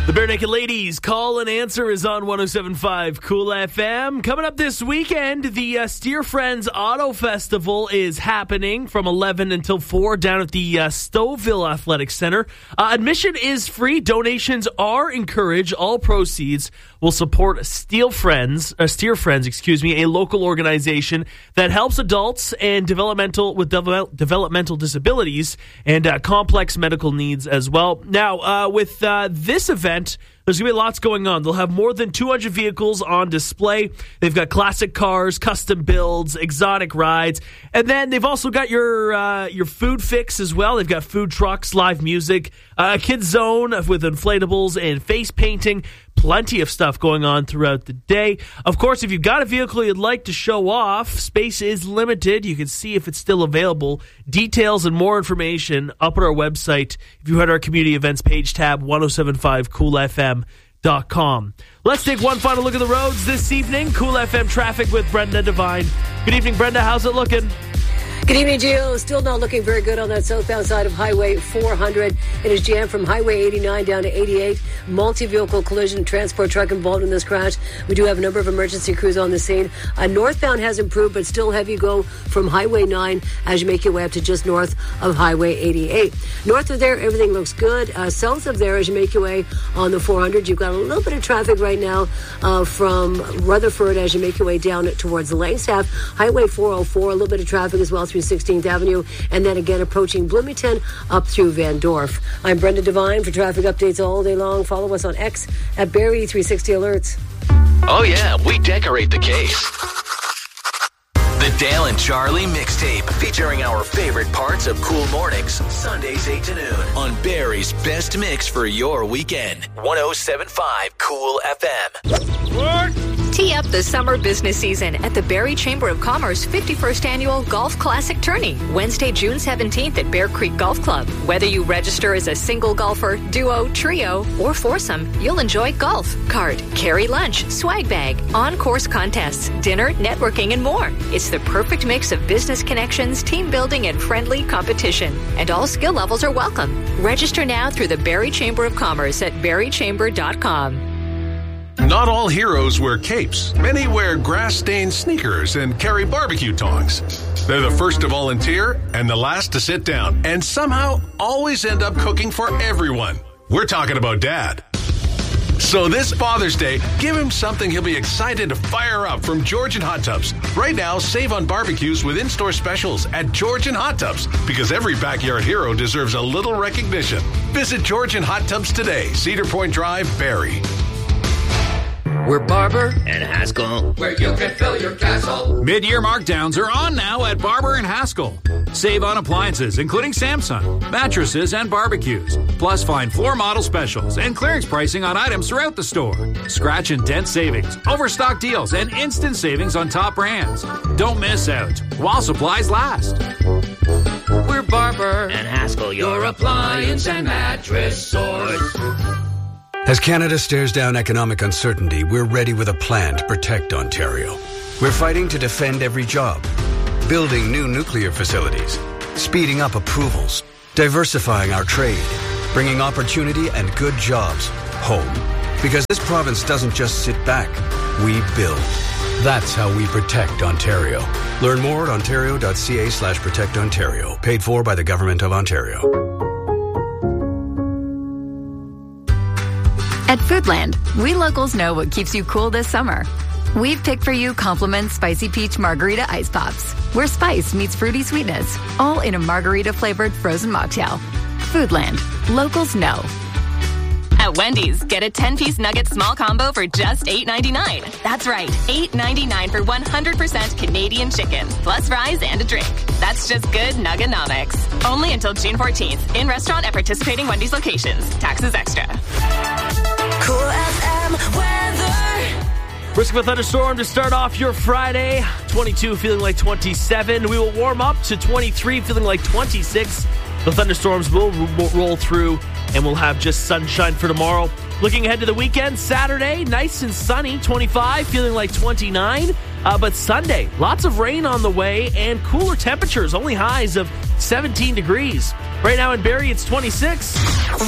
The Bare Naked Ladies Call and Answer is on 107.5 Cool FM. Coming up this weekend, the Steer Friends Auto Festival is happening from 11 until 4 down at the Stouffville Athletic Center. Admission is free. Donations are encouraged. All proceeds will support Steer Friends, a local organization that helps adults and developmental disabilities and complex medical needs as well. Now, with this event, there's going to be lots going on. They'll have more than 200 vehicles on display. They've got classic cars, custom builds, exotic rides. And then they've also got your food fix as well. They've got food trucks, live music, a kids zone with inflatables and face painting. Plenty of stuff going on throughout the day. Of course, if you've got a vehicle you'd like to show off, space is limited. You can see if it's still available. Details and more information up at our website. If you head our community events page tab, 1075coolfm.com. Let's take one final look at the roads this evening. Cool FM traffic with Brenda Devine. Good evening, Brenda. How's it looking? Good evening, Gio. Still not looking very good on that southbound side of Highway 400. It is jammed from Highway 89 down to 88. Multi-vehicle collision, transport truck involved in this crash. We do have a number of emergency crews on the scene. Northbound has improved, but still heavy go from Highway 9 as you make your way up to just north of Highway 88. North of there, everything looks good. South of there, as you make your way on the 400, you've got a little bit of traffic right now from Rutherford as you make your way down towards Langstaff. Highway 404, a little bit of traffic as well through 16th Avenue, and then again approaching Bloomington up through Van Dorf. I'm Brenda Devine for traffic updates all day long. Follow us on X at Barrie 360 Alerts. Oh yeah, we decorate the case. The Dale and Charlie mixtape, featuring our favorite parts of cool mornings, Sundays 8 to noon, on Barrie's best mix for your weekend. 107.5 Cool FM. What? Tee up the summer business season at the Barrie Chamber of Commerce 51st Annual Golf Classic Tourney, Wednesday, June 17th at Bear Creek Golf Club. Whether you register as a single golfer, duo, trio, or foursome, you'll enjoy golf, cart, carry lunch, swag bag, on-course contests, dinner, networking, and more. It's the perfect mix of business connections, team building, and friendly competition. And all skill levels are welcome. Register now through the Barrie Chamber of Commerce at barriechamber.com. Not all heroes wear capes. Many wear grass-stained sneakers and carry barbecue tongs. They're the first to volunteer and the last to sit down, and somehow always end up cooking for everyone. We're talking about Dad. So this Father's Day, give him something he'll be excited to fire up from Georgian Hot Tubs. Right now, save on barbecues with in-store specials at Georgian Hot Tubs, because every backyard hero deserves a little recognition. Visit Georgian Hot Tubs today, Cedar Point Drive, Barrie. We're Barber and Haskell, where you can fill your castle. Mid-year markdowns are on now at Barber and Haskell. Save on appliances, including Samsung, mattresses, and barbecues. Plus, find floor model specials and clearance pricing on items throughout the store. Scratch and dent savings, overstock deals, and instant savings on top brands. Don't miss out while supplies last. We're Barber and Haskell, your appliance and mattress source. As Canada stares down economic uncertainty, we're ready with a plan to protect Ontario. We're fighting to defend every job, building new nuclear facilities, speeding up approvals, diversifying our trade, bringing opportunity and good jobs home. Because this province doesn't just sit back, we build. That's how we protect Ontario. Learn more at ontario.ca/protectontario. Paid for by the Government of Ontario. At Foodland, we locals know what keeps you cool this summer. We've picked for you Compliment Spicy Peach Margarita Ice Pops, where spice meets fruity sweetness, all in a margarita-flavored frozen mocktail. Foodland. Locals know. At Wendy's, get a 10-piece nugget small combo for just $8.99. That's right, $8.99 for 100% Canadian chicken, plus fries and a drink. That's just good Nuggenomics. Only until June 14th. In restaurant at participating Wendy's locations. Taxes extra. Cool FM weather. Risk of a thunderstorm to start off your Friday. 22 feeling like 27. We will warm up to 23 feeling like 26. The thunderstorms will roll through and we'll have just sunshine for tomorrow. Looking ahead to the weekend, Saturday, nice and sunny, 25, feeling like 29. But Sunday, lots of rain on the way and cooler temperatures, only highs of 17 degrees. Right now in Barrie, it's 26.